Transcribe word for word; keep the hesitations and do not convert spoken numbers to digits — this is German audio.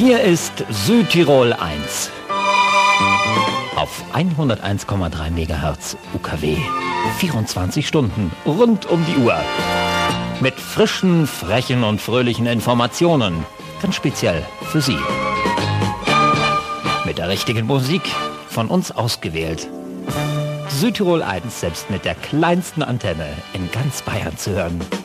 Hier ist Südtirol eins. Auf hunderteins Komma drei Megahertz U K W. vierundzwanzig Stunden rund um die Uhr. Mit frischen, frechen und fröhlichen Informationen. Ganz speziell für Sie. Mit der richtigen Musik, von uns ausgewählt. Südtirol eins, selbst mit der kleinsten Antenne in ganz Bayern zu hören.